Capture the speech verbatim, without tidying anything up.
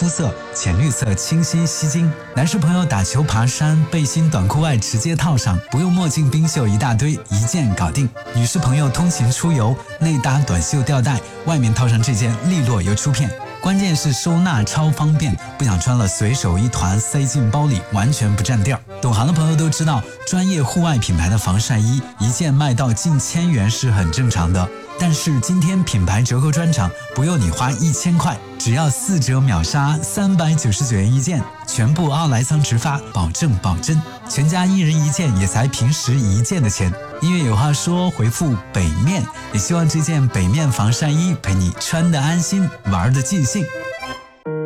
肤色，浅绿色清新吸睛。男士朋友打球爬山，背心短裤外直接套上，不用墨镜冰袖一大堆，一件搞定。女士朋友通勤出游，内搭短袖吊带，外面套上这件利落又出片。关键是收纳超方便，不想穿了随手一团塞进包里，完全不占地儿。懂行的朋友都知道，专业户外品牌的防晒衣一件卖到近千元是很正常的。但是今天品牌折扣专场，不用你花一千块，只要四折秒杀，三百九十九元一件，全部奥莱桑直发，保证保真，全家一人一件也才平时一件的钱。因为有话说，回复北面，也希望这件北面防晒衣陪你穿得安心，玩得尽兴。